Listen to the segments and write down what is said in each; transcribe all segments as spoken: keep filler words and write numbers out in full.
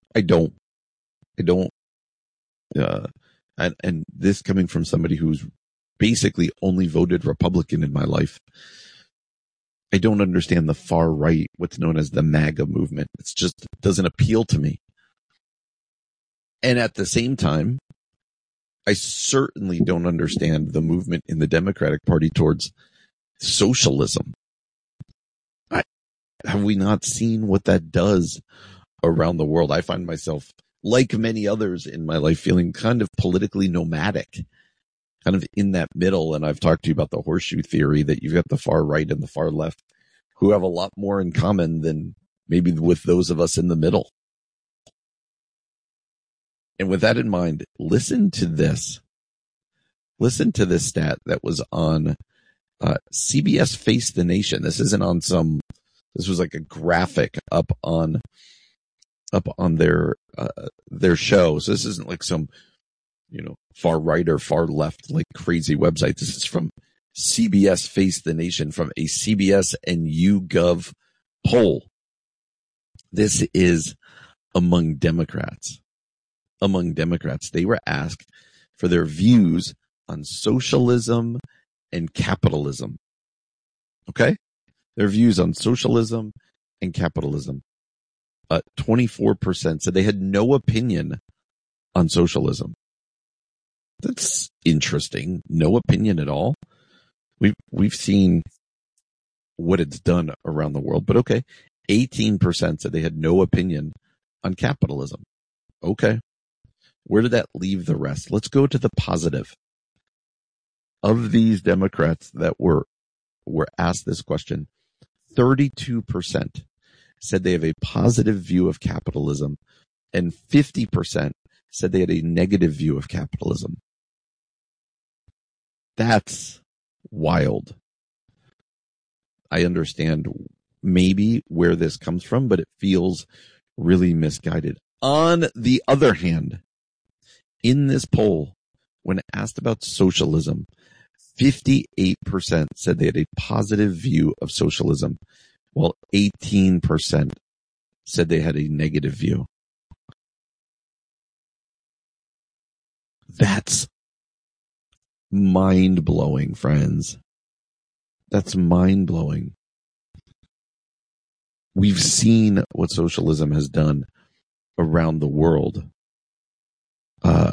I don't. I don't. Uh, and, and this coming from somebody who's basically only voted Republican in my life. I don't understand the far right, what's known as the MAGA movement. It's just it doesn't appeal to me. And at the same time, I certainly don't understand the movement in the Democratic Party towards socialism. I, have we not seen what that does around the world? I find myself, like many others in my life, feeling kind of politically nomadic, kind of in that middle. And I've talked to you about the horseshoe theory, that you've got the far right and the far left who have a lot more in common than maybe with those of us in the middle. And with that in mind, listen to this. Listen to this stat that was on uh, C B S Face the Nation. This isn't on some, this was like a graphic up on, up on their, uh, their show. So this isn't like some, you know, far right or far left, like crazy website. This is from C B S Face the Nation, from a C B S and YouGov poll. This is among Democrats. Among Democrats, they were asked for their views on socialism and capitalism. Okay? Their views on socialism and capitalism. Uh, twenty-four percent said they had no opinion on socialism. That's interesting. No opinion at all. We've, we've seen what it's done around the world, but okay. eighteen percent said they had no opinion on capitalism. Okay. Where did that leave the rest? Let's go to the positive. Of these Democrats that were, were asked this question, thirty-two percent said they have a positive view of capitalism, and fifty percent said they had a negative view of capitalism. That's wild. I understand maybe where this comes from, but it feels really misguided. On the other hand, in this poll, when asked about socialism, fifty-eight percent said they had a positive view of socialism, while eighteen percent said they had a negative view. That's mind-blowing, friends. That's mind-blowing. We've seen what socialism has done around the world. Uh,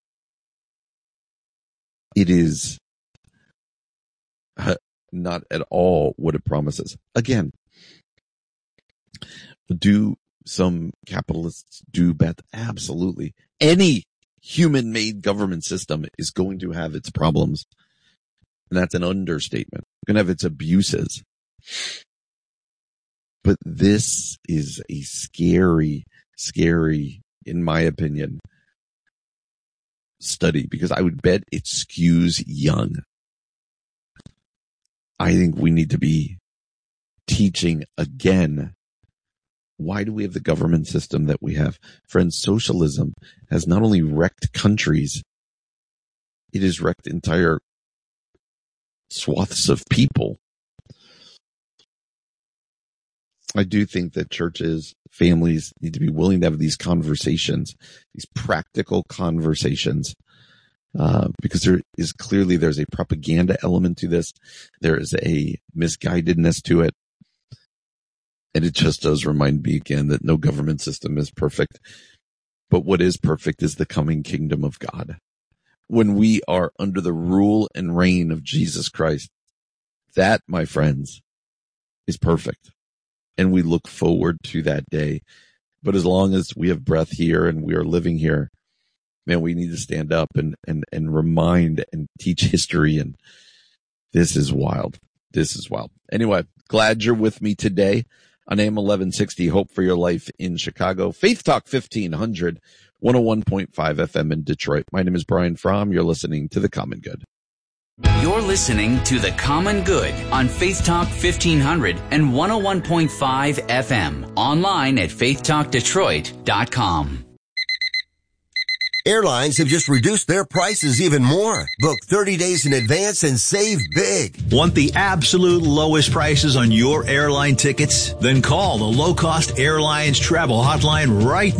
it is uh, not at all what it promises. Again, do some capitalists do bad? Absolutely. Any human-made government system is going to have its problems. And that's an understatement. It's going to have its abuses. But this is a scary, scary, in my opinion, study, because I would bet it skews young. I think we need to be teaching again. Why do we have the government system that we have? Friends, socialism has not only wrecked countries, it has wrecked entire swaths of people. I do think that churches, families need to be willing to have these conversations, these practical conversations, uh, because there is clearly, there's a propaganda element to this. There is a misguidedness to it. And it just does remind me again that no government system is perfect. But what is perfect is the coming kingdom of God. When we are under the rule and reign of Jesus Christ, that, my friends, is perfect. And we look forward to that day. But as long as we have breath here and we are living here, man, we need to stand up and, and, and remind and teach history. And this is wild. This is wild. Anyway, glad you're with me today on A M eleven sixty, Hope for Your Life in Chicago. Faith Talk fifteen hundred, one oh one point five F M in Detroit. My name is Brian Fromm. You're listening to The Common Good. You're listening to The Common Good on Faith Talk fifteen hundred and one oh one point five F M. Online at faith talk detroit dot com. Airlines have just reduced their prices even more. Book thirty days in advance and save big. Want the absolute lowest prices on your airline tickets? Then call the Low Cost Airlines Travel Hotline right now.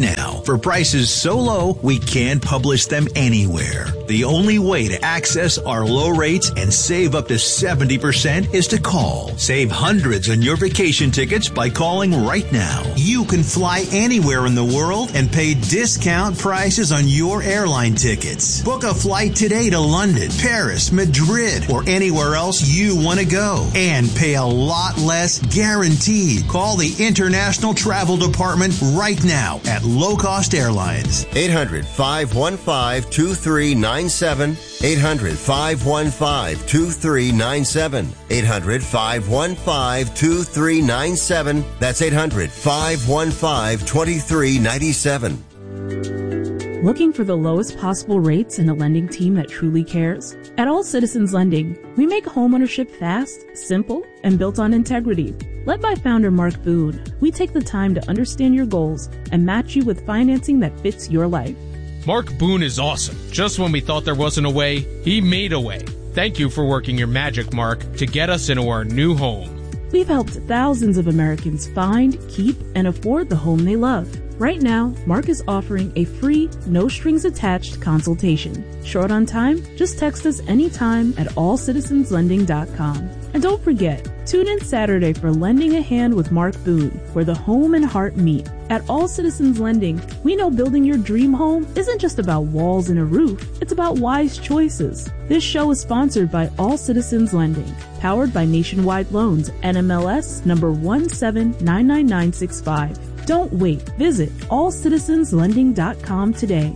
for prices so low we can't publish them anywhere. The only way to access our low rates and save up to seventy percent is to call. Save hundreds on your vacation tickets by calling right now. You can fly anywhere in the world and pay discount prices on your airline tickets. Book a flight today to London, Paris, Madrid, or anywhere else you want to go and pay a lot less guaranteed. Call the International Travel Department right now at Low Cost Airlines. eight hundred, five one five, two three nine seven. eight hundred, five one five, two three nine seven. eight hundred, five one five, two three nine seven. That's eight hundred, five one five, two three nine seven. Looking for the lowest possible rates and a lending team that truly cares? At All Citizens Lending, we make homeownership fast, simple, and built on integrity. Led by founder Mark Boone, we take the time to understand your goals and match you with financing that fits your life. Mark Boone is awesome. Just when we thought there wasn't a way, he made a way. Thank you for working your magic, Mark, to get us into our new home. We've helped thousands of Americans find, keep, and afford the home they love. Right now, Mark is offering a free, no-strings-attached consultation. Short on time? Just text us anytime at all citizens lending dot com. And don't forget, tune in Saturday for Lending a Hand with Mark Boone, where the home and heart meet. At All Citizens Lending, we know building your dream home isn't just about walls and a roof, it's about wise choices. This show is sponsored by All Citizens Lending, powered by Nationwide Loans, N M L S number one seven nine nine nine six five. Don't wait. Visit all citizens lending dot com today.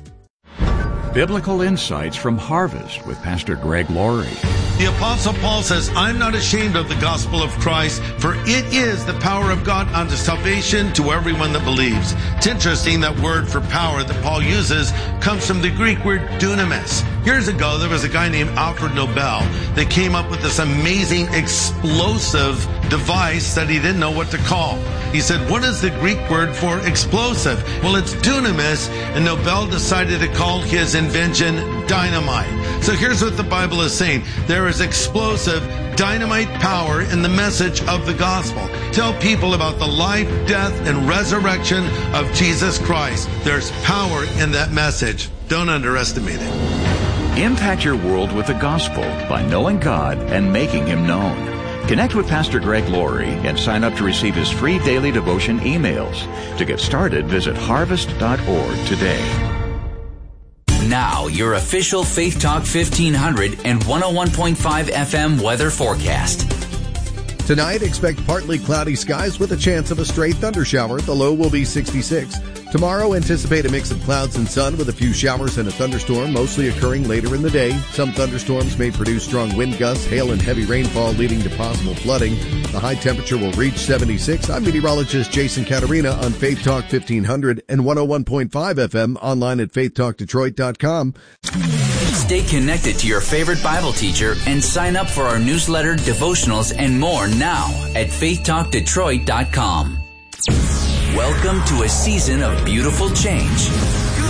Biblical Insights from Harvest with Pastor Greg Laurie. The Apostle Paul says, I'm not ashamed of the gospel of Christ, for it is the power of God unto salvation to everyone that believes. It's interesting that word for power that Paul uses comes from the Greek word dunamis. Years ago, there was a guy named Alfred Nobel that came up with this amazing explosive device that he didn't know what to call. He said, what is the Greek word for explosive? Well, it's dunamis, and Nobel decided to call his invention dynamite. So here's what the Bible is saying. There is explosive dynamite power in the message of the gospel. Tell people about the life, death, and resurrection of Jesus Christ. There's power in that message. Don't underestimate it. Impact your world with the gospel by knowing God and making Him known. Connect with Pastor Greg Laurie and sign up to receive his free daily devotion emails. To get started, visit harvest dot org today. Now, your official Faith Talk fifteen hundred and one oh one point five F M weather forecast. Tonight, expect partly cloudy skies with a chance of a stray thundershower. The low will be sixty-six. Tomorrow, anticipate a mix of clouds and sun with a few showers and a thunderstorm, mostly occurring later in the day. Some thunderstorms may produce strong wind gusts, hail, and heavy rainfall, leading to possible flooding. The high temperature will reach seventy-six. I'm meteorologist Jason Caterina on Faith Talk fifteen hundred and one oh one point five F M, online at faith talk detroit dot com. Stay connected to your favorite Bible teacher and sign up for our newsletter, devotionals, and more now at faith talk detroit dot com. Welcome to a season of beautiful change.